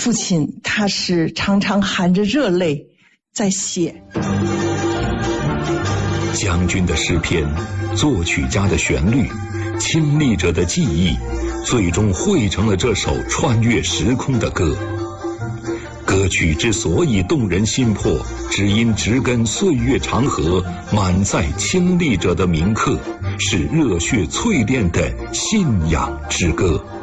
父亲他是常常含着热泪在写。 将军的诗篇，作曲家的旋律，亲历者的记忆，最终汇成了这首穿越时空的歌。歌曲之所以动人心魄，只因植根岁月长河，满载亲历者的铭刻，是热血淬炼的信仰之歌。